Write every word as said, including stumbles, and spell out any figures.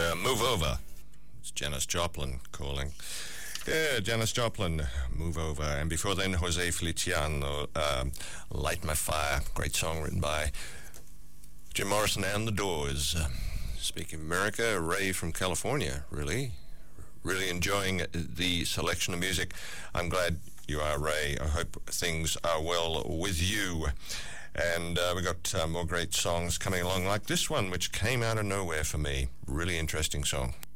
uh, Move Over. It's Janis Joplin calling. Yeah, Janis Joplin, Move Over. And before then, Jose Feliciano, uh, Light My Fire. Great song written by Jim Morrison and the Doors. Uh, speaking of America, Ray from California, really, really enjoying the selection of music. I'm glad you are, Ray. I hope things are well with you. And uh, we got uh, more great songs coming along, like this one, which came out of nowhere for me. Really interesting song.